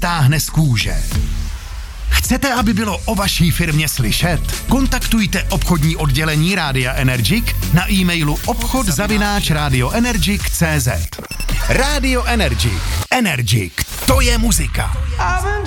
stáhne z kůže. Chcete, aby bylo o vaší firmě slyšet? Kontaktujte obchodní oddělení Rádia Energic na e-mailu obchod@radioenergic.cz. Radio Energic. Energic. To je muzika.